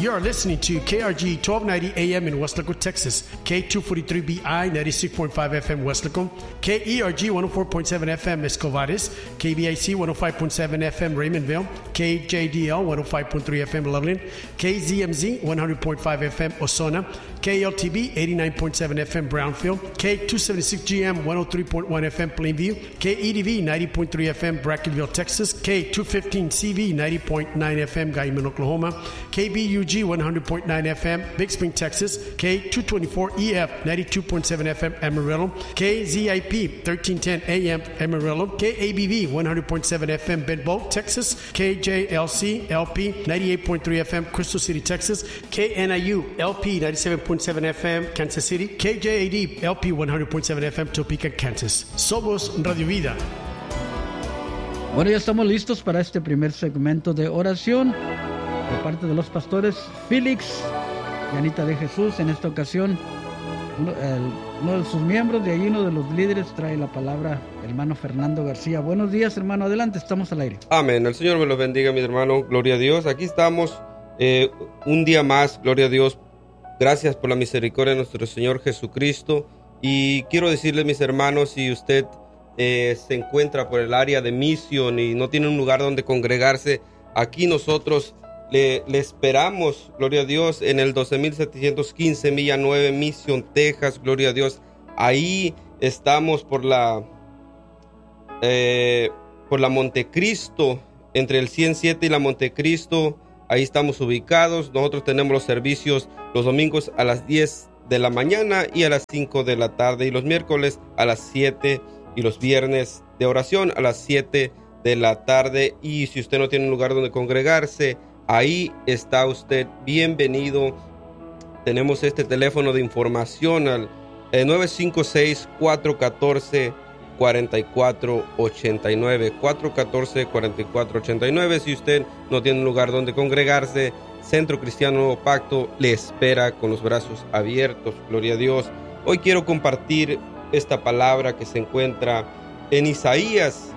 You are listening to KRG 1290 AM in Westlaco, Texas, K243BI 96.5 FM Westlaco, KERG 104.7 FM Escovares, KBIC 105.7 FM Raymondville, KJDL 105.3 FM Loveland, KZMZ 100.5 FM Osona, KLTB 89.7 FM Brownfield, K276GM 103.1 FM Plainview, KEDV 90.3 FM Brackenville, Texas, K215CV 90.9 FM Guyman, Oklahoma, KBUG 100.9 FM Big Spring, Texas, K224EF 92.7 FM Amarillo, KZIP 1310 AM Amarillo, KABV 100.7 FM Bedboe, Texas, KJLC LP 98.3 FM Crystal City, Texas, KNIU LP 97.7 FM Kansas City, KJAD LP 100.7 FM Topeka, Kansas. Somos Radio Vida. Bueno, ya estamos listos para este primer segmento de oración de parte de los pastores Félix y Anita de Jesús. En esta ocasión, uno de sus miembros, de ahí uno de los líderes, trae la palabra, hermano Fernando García. Buenos días, hermano, adelante, estamos al aire. Amén, el Señor me los bendiga, mi hermano, gloria a Dios. Aquí estamos un día más, gloria a Dios. Gracias por la misericordia de nuestro Señor Jesucristo. Y quiero decirles, mis hermanos, si usted se encuentra por el área de Mission y no tiene un lugar donde congregarse, aquí nosotros le esperamos, gloria a Dios, en el 12715 Milla 9 Mission, Texas, gloria a Dios. Ahí estamos por la Montecristo, entre el 107 y la Montecristo. Ahí estamos ubicados. Nosotros tenemos los servicios los domingos a las 10 de la mañana y a las 5 de la tarde, y los miércoles a las 7, y los viernes de oración a las 7 de la tarde. Y si usted no tiene un lugar donde congregarse, ahí está usted bienvenido. Tenemos este teléfono de información al 956-414-4489, 414-4489. Si usted no tiene un lugar donde congregarse, Centro Cristiano Nuevo Pacto le espera con los brazos abiertos, gloria a Dios. Hoy quiero compartir esta palabra que se encuentra en Isaías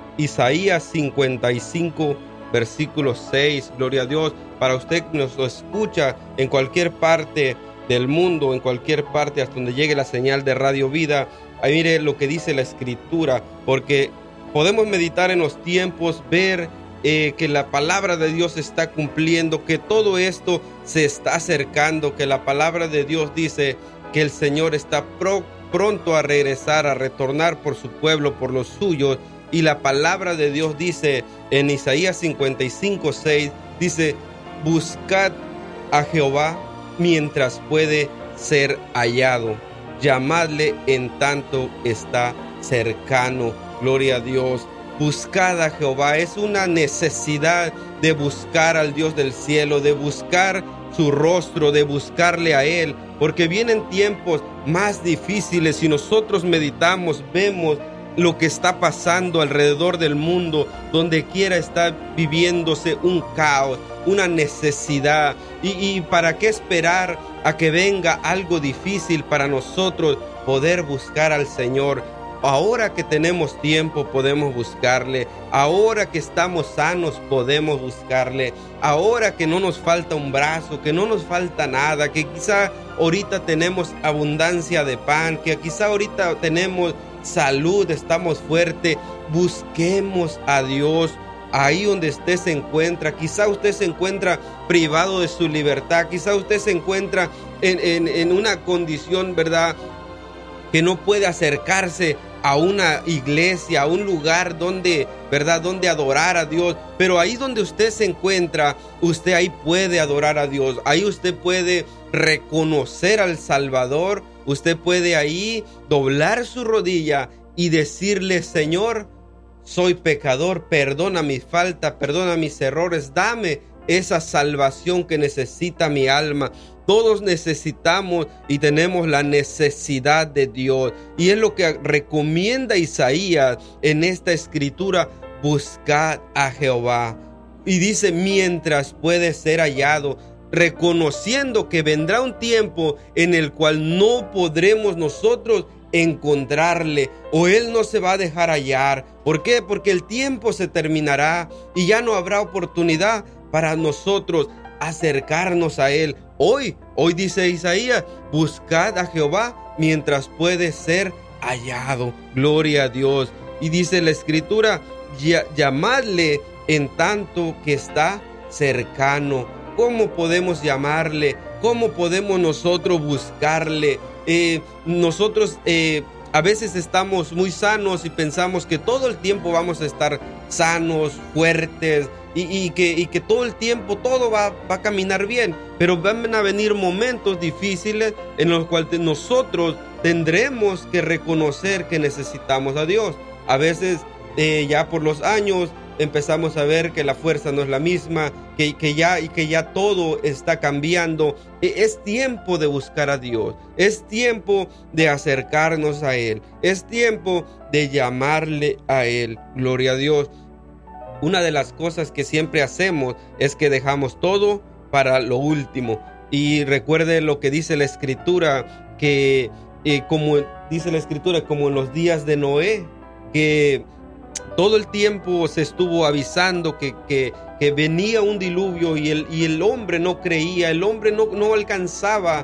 55, versículo 6, gloria a Dios. Para usted que nos lo escucha en cualquier parte del mundo, en cualquier parte hasta donde llegue la señal de Radio Vida, ahí mire lo que dice la Escritura, porque podemos meditar en los tiempos, ver que la palabra de Dios se está cumpliendo, que todo esto se está acercando, que la palabra de Dios dice que el Señor está pronto a regresar, a retornar por su pueblo, por los suyos. Y la palabra de Dios dice en Isaías 55, 6, dice: buscad a Jehová mientras puede ser hallado, llamadle en tanto está cercano. Gloria a Dios. Buscad a Jehová. Es una necesidad de buscar al Dios del cielo, de buscar su rostro, de buscarle a Él, porque vienen tiempos más difíciles. Si nosotros meditamos, vemos lo que está pasando alrededor del mundo, donde quiera está viviéndose un caos, una necesidad. ¿Y para qué esperar a que venga algo difícil para nosotros poder buscar al Señor? Ahora que tenemos tiempo podemos buscarle, ahora que estamos sanos podemos buscarle, ahora que no nos falta un brazo, que no nos falta nada, que quizá ahorita tenemos abundancia de pan, que quizá ahorita tenemos salud, estamos fuertes. Busquemos a Dios ahí donde usted se encuentra. Quizá usted se encuentra privado de su libertad, quizá usted se encuentra en una condición, ¿verdad?, que no puede acercarse a una iglesia, a un lugar donde, ¿verdad?, donde adorar a Dios. Pero ahí donde usted se encuentra, usted ahí puede adorar a Dios. Ahí usted puede reconocer al Salvador. Usted puede ahí doblar su rodilla y decirle: Señor, soy pecador, perdona mi falta, perdona mis errores, dame esa salvación que necesita mi alma. Todos necesitamos y tenemos la necesidad de Dios. Y es lo que recomienda Isaías en esta escritura: buscad a Jehová. Y dice: mientras puede ser hallado, reconociendo que vendrá un tiempo en el cual no podremos nosotros encontrarle, o Él no se va a dejar hallar. ¿Por qué? Porque el tiempo se terminará y ya no habrá oportunidad para nosotros. acercarnos a Él. Hoy dice Isaías, buscad a Jehová mientras puede ser hallado. Gloria a Dios. Y dice la Escritura, llamadle en tanto que está cercano. ¿Cómo podemos llamarle? ¿Cómo podemos nosotros buscarle? Nosotros a veces estamos muy sanos y pensamos que todo el tiempo vamos a estar sanos, fuertes, y que todo el tiempo todo va a caminar bien, pero van a venir momentos difíciles en los cuales nosotros tendremos que reconocer que necesitamos a Dios. A veces ya por los años empezamos a ver que la fuerza no es la misma, que ya todo está cambiando. Es tiempo de buscar a Dios, es tiempo de acercarnos a Él, es tiempo de llamarle a Él. Gloria a Dios. Una de las cosas que siempre hacemos es que dejamos todo para lo último. Y recuerde lo que dice la Escritura, que como dice la Escritura, como en los días de Noé, que todo el tiempo se estuvo avisando que venía un diluvio y el hombre no creía, el hombre no alcanzaba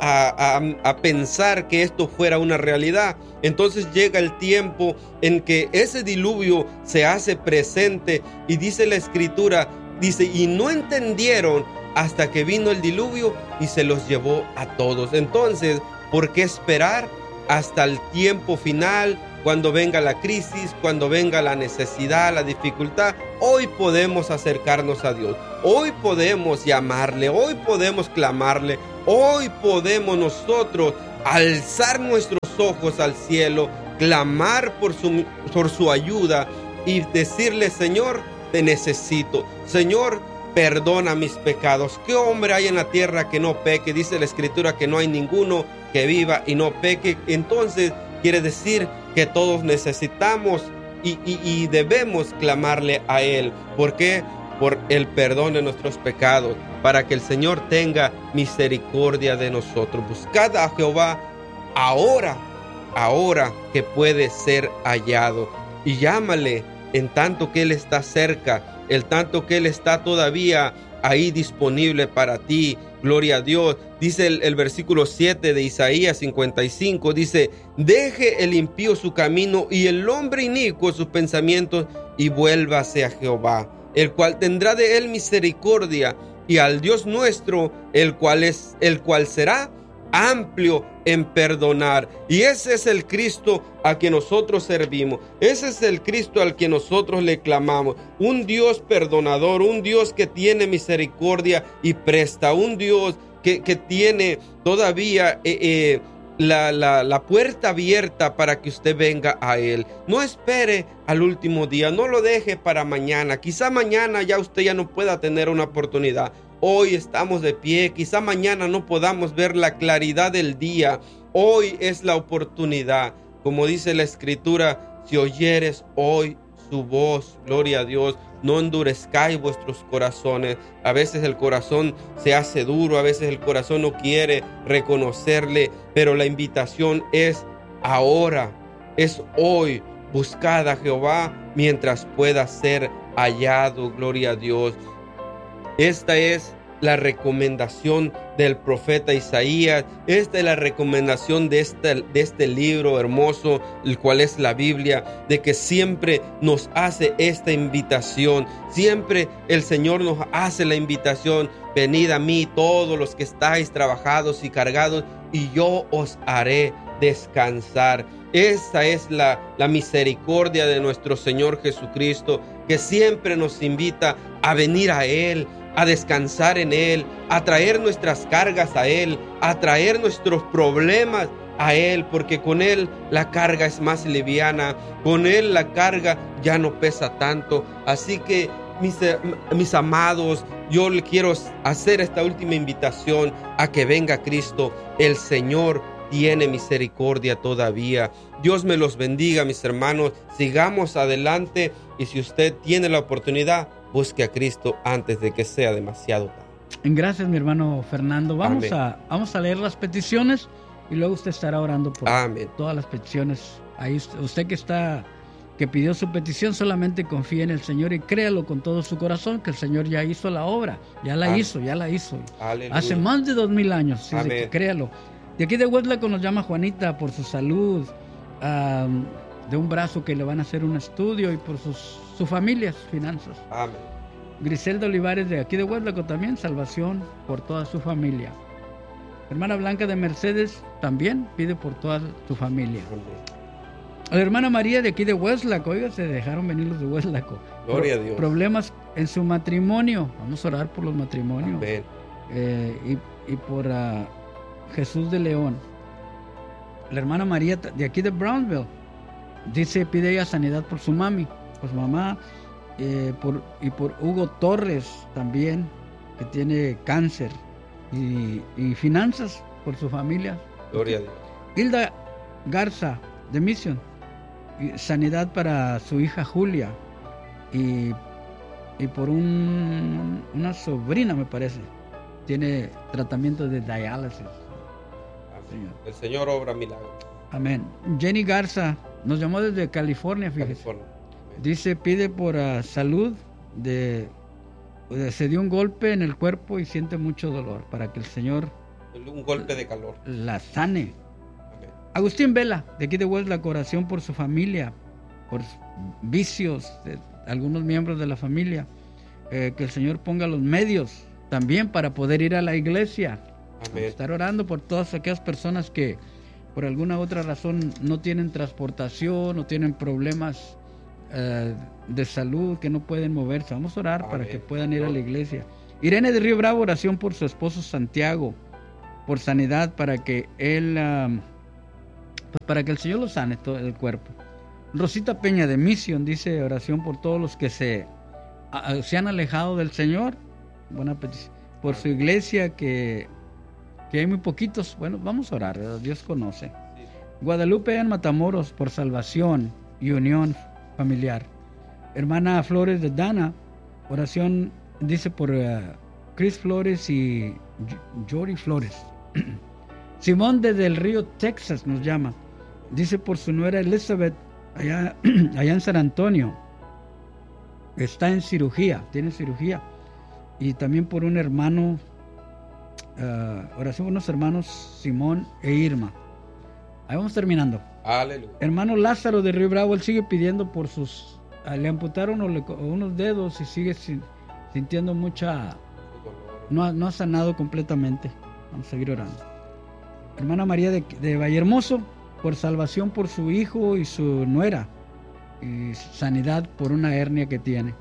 a pensar que esto fuera una realidad. Entonces llega el tiempo en que ese diluvio se hace presente y dice la Escritura, dice, y no entendieron hasta que vino el diluvio y se los llevó a todos. Entonces, ¿por qué esperar hasta el tiempo final? Cuando venga la crisis, cuando venga la necesidad, la dificultad, hoy podemos acercarnos a Dios. Hoy podemos llamarle, hoy podemos clamarle, hoy podemos nosotros alzar nuestros ojos al cielo, clamar por su ayuda y decirle, Señor, te necesito. Señor, perdona mis pecados. ¿Qué hombre hay en la tierra que no peque? Dice la Escritura que no hay ninguno que viva y no peque. Entonces, quiere decir que todos necesitamos y debemos clamarle a Él. ¿Por qué? Por el perdón de nuestros pecados, para que el Señor tenga misericordia de nosotros. Buscad a Jehová ahora que puede ser hallado, y llámale en tanto que Él está cerca, en tanto que Él está todavía ahí disponible para ti. Gloria a Dios. Dice el versículo 7 de Isaías 55, dice, deje el impío su camino y el hombre inicuo sus pensamientos y vuélvase a Jehová, el cual tendrá de él misericordia, y al Dios nuestro, el cual será amplio en perdonar. Y ese es el Cristo a quien nosotros servimos, ese es el Cristo al que nosotros le clamamos, un Dios perdonador, un Dios que tiene misericordia y presta, un Dios que tiene todavía la puerta abierta para que usted venga a Él. No espere al último día, no lo deje para mañana. Quizá mañana ya usted ya no pueda tener una oportunidad. Hoy estamos de pie, quizá mañana no podamos ver la claridad del día. Hoy es la oportunidad. Como dice la Escritura, si oyeres hoy su voz, gloria a Dios, no endurezcáis vuestros corazones. A veces el corazón se hace duro, a veces el corazón no quiere reconocerle, pero la invitación es ahora, es hoy. Buscad a Jehová mientras pueda ser hallado, gloria a Dios. Esta es la recomendación del profeta Isaías. Esta es la recomendación de este libro hermoso, el cual es la Biblia, de que siempre nos hace esta invitación. Siempre el Señor nos hace la invitación: venid a mí todos los que estáis trabajados y cargados, y yo os haré descansar. Esa es la misericordia de nuestro Señor Jesucristo, que siempre nos invita a venir a Él, a descansar en Él, a traer nuestras cargas a Él, a traer nuestros problemas a Él, porque con Él la carga es más liviana, con Él la carga ya no pesa tanto. Así que mis amados, yo le quiero hacer esta última invitación a que venga Cristo. El Señor tiene misericordia todavía. Dios me los bendiga, mis hermanos. Sigamos adelante, y si usted tiene la oportunidad, busque a Cristo antes de que sea demasiado tarde. Gracias, mi hermano Fernando. Vamos a leer las peticiones y luego usted estará orando por todas las peticiones. Ahí usted que que pidió su petición, solamente confíe en el Señor y créalo con todo su corazón, que el Señor ya hizo la obra, ya la hizo. Aleluya. Hace más de 2000 años, así Amén. que créalo. De aquí de Westlaco nos llama Juanita por su salud, de un brazo que le van a hacer un estudio, y por su familia, sus finanzas. Amén. Griselda Olivares de aquí de Westlaco también, salvación por toda su familia. Hermana Blanca de Mercedes también pide por toda su familia. A la hermana María de aquí de Westlaco, oiga, se dejaron venir los de Westlaco. Gloria a Dios. Problemas en su matrimonio. Vamos a orar por los matrimonios. Amén. Y por Jesús de León. La hermana María de aquí de Brownsville dice, pide ella sanidad por su mami, por su mamá, y por Hugo Torres también, que tiene cáncer, y finanzas por su familia. Gloria a Dios. Hilda Garza de Mission, y sanidad para su hija Julia, y por una sobrina, me parece, tiene tratamiento de diálisis. Amén. El Señor obra milagros. Amén. Jenny Garza nos llamó desde California, fíjese. California. Dice, pide por salud, se dio un golpe en el cuerpo y siente mucho dolor, para que el Señor Un golpe de calor. la sane. Amén. Agustín Vela, de aquí de Westlaco, oración por su familia, por vicios de algunos miembros de la familia, que el Señor ponga los medios también para poder ir a la iglesia. Amén. Estar orando por todas aquellas personas que por alguna otra razón no tienen transportación, no tienen problemas de salud, que no pueden moverse. Vamos a orar. Amén. Para que puedan ir a la iglesia. Irene de Río Bravo, oración por su esposo Santiago, por sanidad, para que él para que el Señor lo sane todo el cuerpo. Rosita Peña de Mission dice, oración por todos los que se han alejado del Señor. Buena petición. Por su iglesia, que hay muy poquitos. Bueno, vamos a orar, Dios conoce. Sí. Guadalupe en Matamoros, por salvación y unión familiar. Hermana Flores de Dana, oración, dice, por Chris Flores y Jory Flores. Simón desde el Río, Texas, nos llama. Dice por su nuera Elizabeth, allá en San Antonio. Está en cirugía, tiene cirugía. Y también por un hermano, oración por unos hermanos Simón e Irma. Ahí vamos terminando. Aleluya. Hermano Lázaro de Río Bravo, él sigue pidiendo por sus... le amputaron unos dedos y sigue sintiendo mucha... No ha sanado completamente. Vamos a seguir orando. Hermana María de Vallehermoso, por salvación por su hijo y su nuera, y sanidad por una hernia que tiene.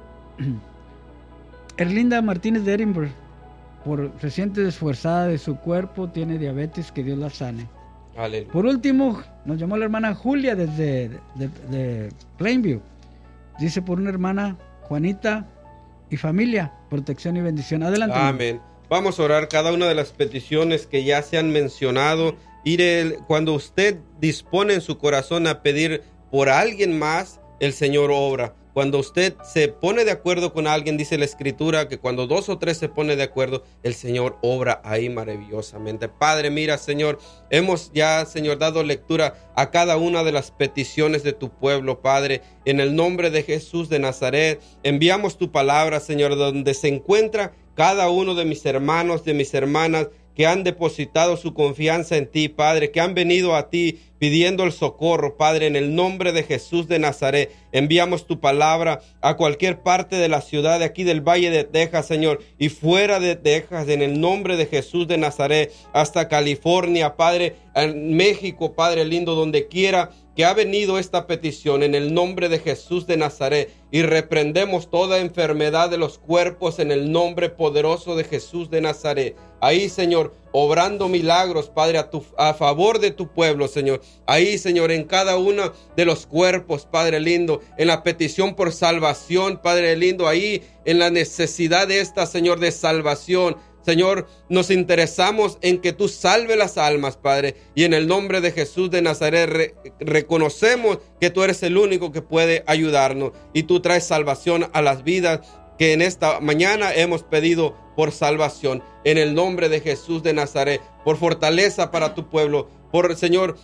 Erlinda Martínez de Edinburgh, se siente esforzada de su cuerpo, tiene diabetes, que Dios la sane. Aleluya. Por último, nos llamó la hermana Julia desde de Plainview. Dice por una hermana Juanita y familia, protección y bendición. Adelante. Amén. Vamos a orar cada una de las peticiones que ya se han mencionado. Cuando usted dispone en su corazón a pedir por alguien más, el Señor obra. Cuando usted se pone de acuerdo con alguien, dice la Escritura que cuando 2 o 3 se pone de acuerdo, el Señor obra ahí maravillosamente. Padre, mira, Señor, hemos ya, Señor, dado lectura a cada una de las peticiones de tu pueblo, Padre. En el nombre de Jesús de Nazaret, enviamos tu palabra, Señor, donde se encuentra cada uno de mis hermanos, de mis hermanas, que han depositado su confianza en ti, Padre, que han venido a ti pidiendo el socorro, Padre, en el nombre de Jesús de Nazaret. Enviamos tu palabra a cualquier parte de la ciudad de aquí del Valle de Texas, Señor, y fuera de Texas, en el nombre de Jesús de Nazaret, hasta California, Padre, en México, Padre lindo, donde quiera que ha venido esta petición, en el nombre de Jesús de Nazaret, y reprendemos toda enfermedad de los cuerpos en el nombre poderoso de Jesús de Nazaret. Ahí, Señor, obrando milagros, Padre, a favor de tu pueblo, Señor. Ahí, Señor, en cada uno de los cuerpos, Padre lindo, en la petición por salvación, Padre lindo, ahí en la necesidad de esta, Señor, de salvación. Señor, nos interesamos en que tú salves las almas, Padre, y en el nombre de Jesús de Nazaret reconocemos que tú eres el único que puede ayudarnos y tú traes salvación a las vidas que en esta mañana hemos pedido por salvación. En el nombre de Jesús de Nazaret, por fortaleza para tu pueblo, por, Señor,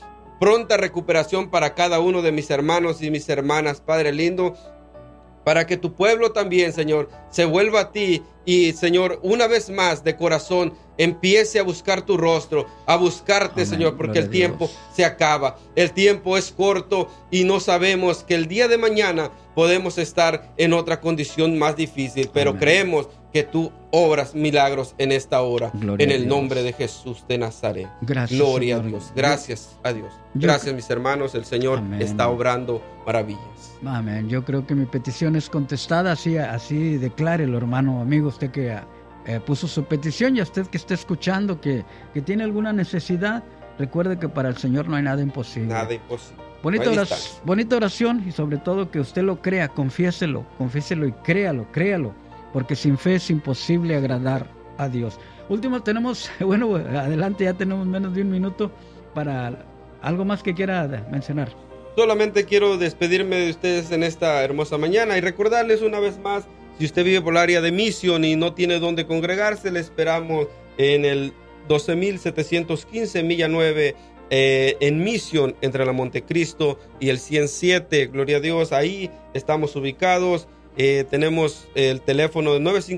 pronta recuperación para cada uno de mis hermanos y mis hermanas, Padre lindo, para que tu pueblo también, Señor, se vuelva a ti y, Señor, una vez más de corazón empiece a buscar tu rostro, a buscarte, amén, Señor, porque el tiempo se acaba, el tiempo es corto y no sabemos que el día de mañana podemos estar en otra condición más difícil, pero amén, creemos que tú obras milagros en esta hora, gloria en el nombre de Jesús de Nazaret. Gracias, gloria Señor. A Dios, gracias a Dios. Gracias, mis hermanos, el Señor amén, está obrando maravillas. Amén, yo creo que mi petición es contestada, así declárelo, hermano, amigo, usted que puso su petición, y a usted que está escuchando, que tiene alguna necesidad, recuerde que para el Señor no hay nada imposible. Nada imposible. Bonita oración, y sobre todo que usted lo crea, confiéselo y créalo, porque sin fe es imposible agradar a Dios. Último, tenemos, bueno, adelante, ya tenemos menos de un minuto para algo más que quiera mencionar. Solamente quiero despedirme de ustedes en esta hermosa mañana y recordarles una vez más, si usted vive por el área de Mission y no tiene dónde congregarse, le esperamos en el 12,715 Milla 9 en Mission, entre la Montecristo y el 107. Gloria a Dios, ahí estamos ubicados. Tenemos el teléfono de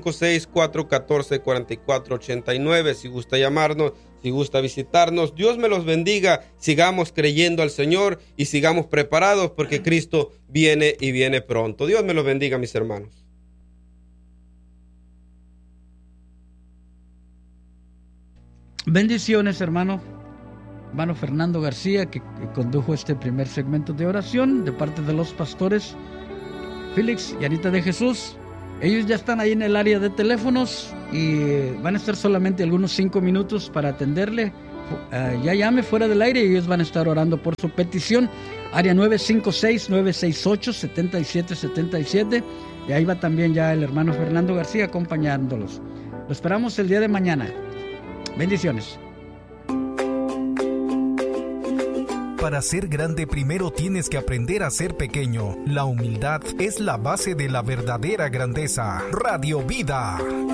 956-414-4489. Si gusta llamarnos, si gusta visitarnos, Dios me los bendiga. Sigamos creyendo al Señor y sigamos preparados porque Cristo viene y viene pronto. Dios me los bendiga, mis hermanos. Bendiciones, hermano Fernando García, que condujo este primer segmento de oración de parte de los pastores Félix y Anita de Jesús. Ellos ya están ahí en el área de teléfonos y van a estar solamente algunos 5 minutos para atenderle. Ya llame fuera del aire y ellos van a estar orando por su petición. Área 956-968-7777. Y ahí va también ya el hermano Fernando García acompañándolos. Lo esperamos el día de mañana. Bendiciones. Para ser grande primero tienes que aprender a ser pequeño. La humildad es la base de la verdadera grandeza. Radio Vida.